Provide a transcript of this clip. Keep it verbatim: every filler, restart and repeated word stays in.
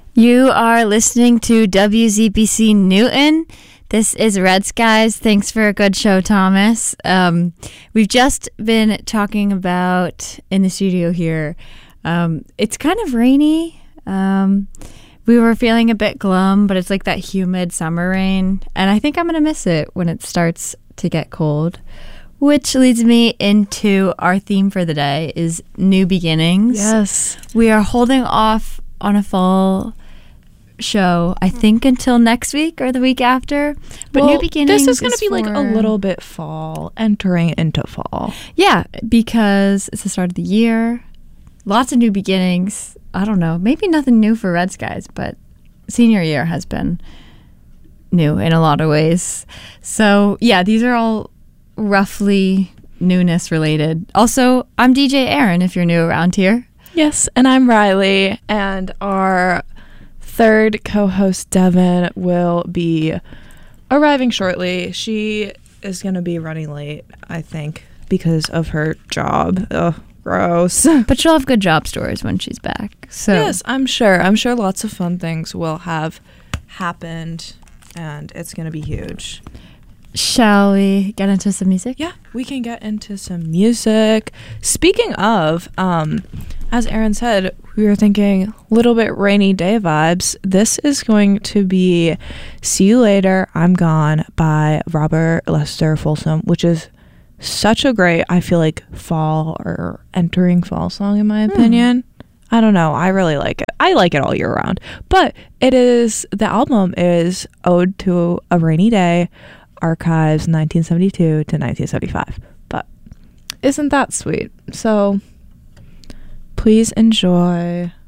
You are listening to W Z B C Newton. This is Red Skies. Thanks for a good show, Thomas. Um, we've just been talking about in the studio here. Um, it's kind of rainy. Um, we were feeling a bit glum, but it's like that humid summer rain. And I think I'm going to miss it when it starts to get cold. Which leads me into our theme for the day is new beginnings. Yes. We are holding off on a fall show, I think, until next week or the week after. But well, new beginnings. This is going to be for, like a little bit fall, entering into fall. Yeah, because it's the start of the year. Lots of new beginnings. I don't know. Maybe nothing new for Red Skies, but senior year has been new in a lot of ways. So, yeah, these are all roughly newness related. Also, I'm D J Aaron, if you're new around here. Yes, and I'm Riley, and our third co-host, Devin, will be arriving shortly. She is going to be running late, I think, because of her job. Ugh, gross. But she'll have good job stories when she's back. So yes, I'm sure. I'm sure lots of fun things will have happened, and it's going to be huge. Shall we get into some music? Yeah, we can get into some music. Speaking of, um, as Aaron said, we were thinking little bit rainy day vibes. This is going to be See You Later, I'm Gone by Robert Lester Folsom, which is such a great, I feel like, fall or entering fall song in my opinion. Hmm. I don't know. I really like it. I like it all year round. But it is, the album is Ode to a Rainy Day, Archives nineteen seventy-two to nineteen seventy-five. But isn't that sweet? So please enjoy